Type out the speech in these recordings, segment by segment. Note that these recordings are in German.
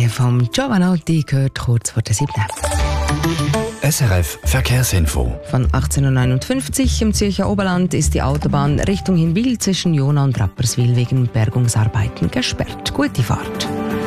vom Giovanotti gehört kurz vor der 7. SRF Verkehrsinfo. Von 18.59 Uhr im Zürcher Oberland ist die Autobahn Richtung Hinwil zwischen Jona und Rapperswil wegen Bergungsarbeiten gesperrt. Gute Fahrt.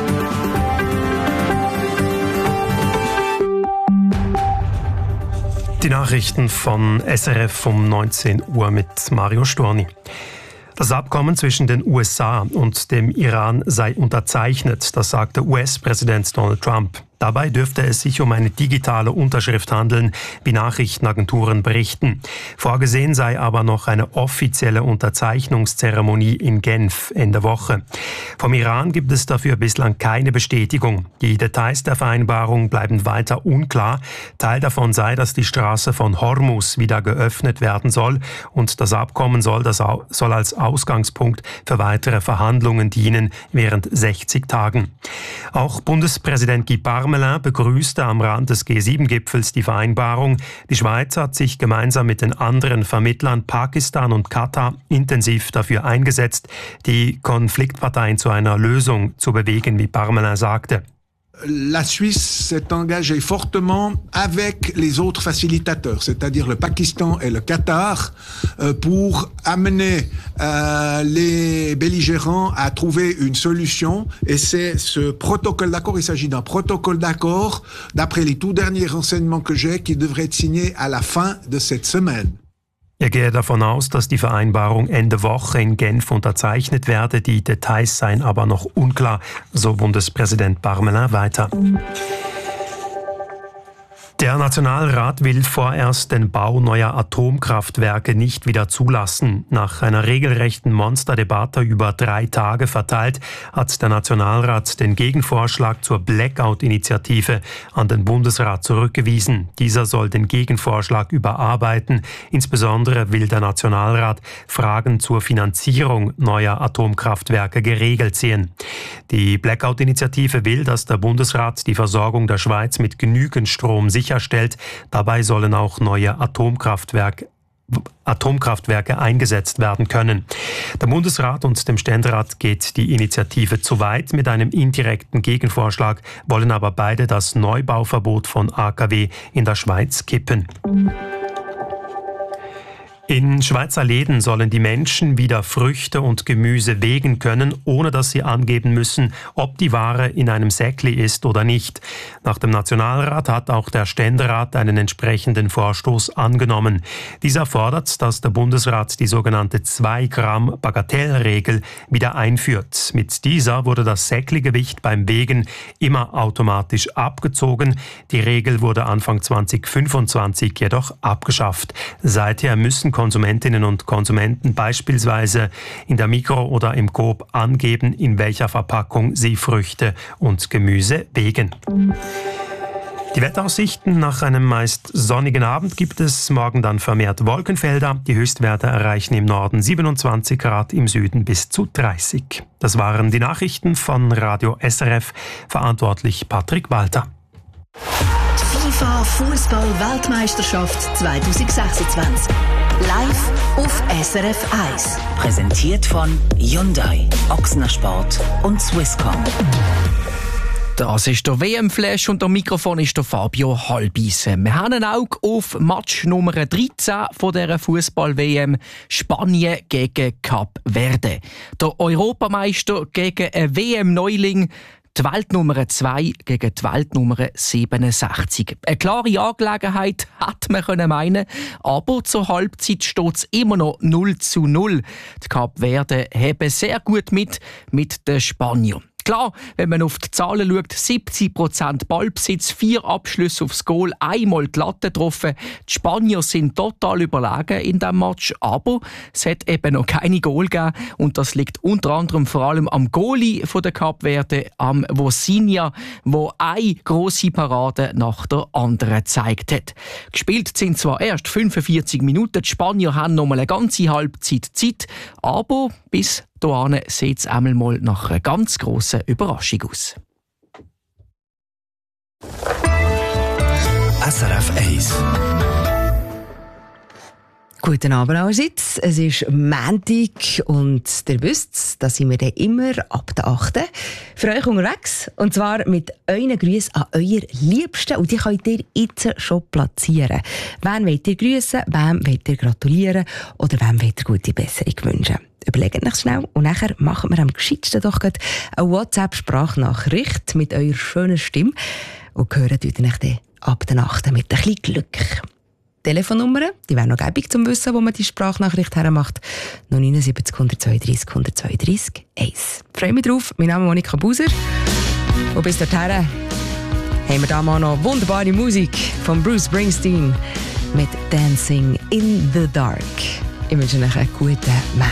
Die Nachrichten von SRF um 19 Uhr mit Mario Storni. Das Abkommen zwischen den USA und dem Iran sei unterzeichnet, das sagte US-Präsident Donald Trump. Dabei dürfte es sich um eine digitale Unterschrift handeln, wie Nachrichtenagenturen berichten. Vorgesehen sei aber noch eine offizielle Unterzeichnungszeremonie in Genf Ende Woche. Vom Iran gibt es dafür bislang keine Bestätigung. Die Details der Vereinbarung bleiben weiter unklar. Teil davon sei, dass die Straße von Hormuz wieder geöffnet werden soll und das Abkommen soll als Ausgangspunkt für weitere Verhandlungen dienen während 60 Tagen. Auch Bundespräsident Guy Parmelin begrüßte am Rand des G7-Gipfels die Vereinbarung. Die Schweiz hat sich gemeinsam mit den anderen Vermittlern Pakistan und Katar intensiv dafür eingesetzt, die Konfliktparteien zu einer Lösung zu bewegen, wie Parmelin sagte. La Suisse s'est engagée fortement avec les autres facilitateurs, c'est-à-dire le Pakistan et le Qatar, pour amener les belligérants à trouver une solution. Et c'est ce protocole d'accord, il s'agit d'un protocole d'accord, d'après les tout derniers renseignements que j'ai, qui devrait être signé à la fin de cette semaine. Er gehe davon aus, dass die Vereinbarung Ende Woche in Genf unterzeichnet werde. Die Details seien aber noch unklar, so Bundespräsident Parmelin weiter. Der Nationalrat will vorerst den Bau neuer Atomkraftwerke nicht wieder zulassen. Nach einer regelrechten Monsterdebatte über 3 Tage verteilt, hat der Nationalrat den Gegenvorschlag zur Blackout-Initiative an den Bundesrat zurückgewiesen. Dieser soll den Gegenvorschlag überarbeiten. Insbesondere will der Nationalrat Fragen zur Finanzierung neuer Atomkraftwerke geregelt sehen. Die Blackout-Initiative will, dass der Bundesrat die Versorgung der Schweiz mit genügend Strom sicherstellt. Dabei sollen auch neue Atomkraftwerke eingesetzt werden können. Der Bundesrat und dem Ständerat geht die Initiative zu weit. Mit einem indirekten Gegenvorschlag wollen aber beide das Neubauverbot von AKW in der Schweiz kippen. In Schweizer Läden sollen die Menschen wieder Früchte und Gemüse wägen können, ohne dass sie angeben müssen, ob die Ware in einem Säckli ist oder nicht. Nach dem Nationalrat hat auch der Ständerat einen entsprechenden Vorstoß angenommen. Dieser fordert, dass der Bundesrat die sogenannte 2-Gramm-Bagatellregel wieder einführt. Mit dieser wurde das Säckli-Gewicht beim Wägen immer automatisch abgezogen. Die Regel wurde Anfang 2025 jedoch abgeschafft. Seither müssen Konsumentinnen und Konsumenten beispielsweise in der Mikro oder im Coop angeben, in welcher Verpackung sie Früchte und Gemüse wägen. Die Wetteraussichten: Nach einem meist sonnigen Abend gibt es morgen dann vermehrt Wolkenfelder. Die Höchstwerte erreichen im Norden 27 Grad, im Süden bis zu 30. Das waren die Nachrichten von Radio SRF, verantwortlich Patrick Walter. FIFA Fußball-Weltmeisterschaft 2026. Live auf SRF 1. Präsentiert von Hyundai, Ochsner Sport und Swisscom. Das ist der WM-Flash und am Mikrofon ist der Fabio Halbisen. Wir haben ein Auge auf Match Nummer 13 von dieser Fußball-WM. Spanien gegen Kap Verde. Der Europameister gegen einen WM-Neuling. Die Weltnummer 2 gegen die Weltnummer 67. Eine klare Angelegenheit, hätte man können meinen, aber zur Halbzeit steht es immer noch 0:0. Die Kap Verde haben sehr gut mit den Spaniern. Klar, wenn man auf die Zahlen schaut, 70% Ballbesitz, 4 Abschlüsse aufs Goal, einmal die Latte getroffen. Die Spanier sind total überlegen in diesem Match, aber es hat eben noch keine Goal gegeben und das liegt unter anderem vor allem am Goalie von der Kap Verde, am Vosinha, wo eine grosse Parade nach der anderen gezeigt hat. Gespielt sind zwar erst 45 Minuten, die Spanier haben noch mal eine ganze Halbzeit Zeit, aber bis dahin sieht es einmal nach einer ganz grossen Überraschung aus. SRF 1. Guten Abend allerseits. Es ist Montag und ihr wisst, da sind wir dann immer ab der 8. für euch unterwegs. Und zwar mit euren Grüßen an euer Liebsten. Und die könnt ihr jetzt schon platzieren. Wen wollt ihr grüßen, wem wollt ihr gratulieren oder wem wollt ihr gute Besserung wünschen? Überlegt euch schnell und nachher machen wir am gescheitsten doch eine WhatsApp-Sprachnachricht mit eurer schönen Stimme und hören euch dann ab der 8. mit ein bisschen Glück. Telefonnummern, die wären noch gäbig zum Wissen, wo man die Sprachnachricht hermacht. 079 132 132 1. Ich freue mich drauf. Mein Name ist Monika Buser. Und bis dorthin haben wir da mal noch wunderbare Musik von Bruce Springsteen mit Dancing in the Dark. Ich wünsche euch einen guten Morgen.